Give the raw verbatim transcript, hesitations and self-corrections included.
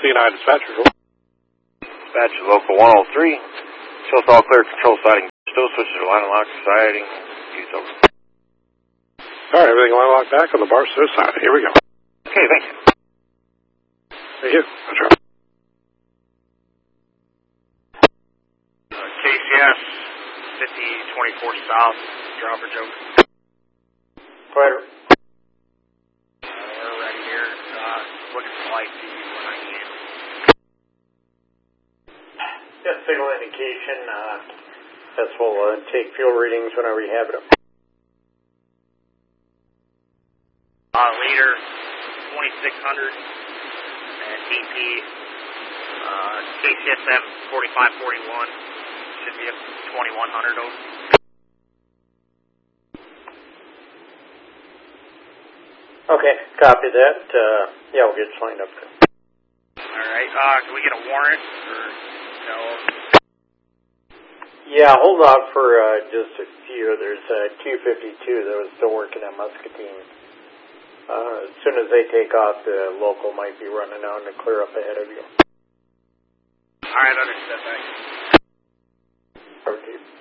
C nine dispatcher. Dispatcher local one oh three. Shows all clear, control siding. Still switches to line lock siding. Use over. All right, everything line locked back on the bar service side. Here we go. Okay, thank you. Thank you. That's right. Uh, K C S fifty twenty-four South, dropper joke. Clear. Uh, we're ready here. Uh, looking for light D when I can. Yeah, signal indication. Uh, this will uh, take fuel readings whenever you have it. Uh, leader twenty-six hundred and D P uh, K C S M forty-five forty-one should be a twenty-one hundred over. Okay, copy that. Uh, yeah, we'll get you lined up. Alright, uh, can we get a warrant for, no? Yeah, hold off for uh, just a few. There's uh, two fifty-two that was still working at Muscatine. Uh, as soon as they take off, the local might be running out to clear up ahead of you. Alright, understood, thanks. Okay.